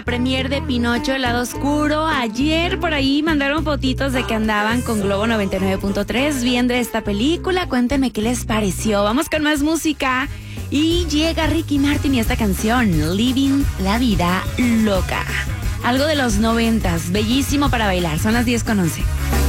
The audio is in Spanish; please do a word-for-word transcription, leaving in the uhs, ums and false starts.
Premier de Pinocho, el lado oscuro. Ayer por ahí mandaron fotitos de que andaban con Globo noventa y nueve punto tres viendo esta película. Cuéntenme qué les pareció. Vamos con más música. Y llega Ricky Martin y esta canción, Living la Vida Loca. Algo de los noventas, bellísimo para bailar. Son las diez con once.